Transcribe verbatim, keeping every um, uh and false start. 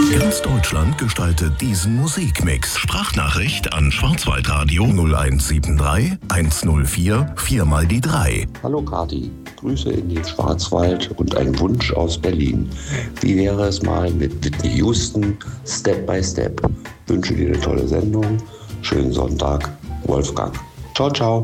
Ganz Deutschland gestaltet diesen Musikmix. Sprachnachricht an Schwarzwaldradio null eins sieben drei eins null vier vier mal die drei. Hallo Kati, Grüße in den Schwarzwald und ein Wunsch aus Berlin. Wie wäre es mal mit Whitney Houston, Step by Step? Wünsche dir eine tolle Sendung. Schönen Sonntag, Wolfgang. Ciao, ciao.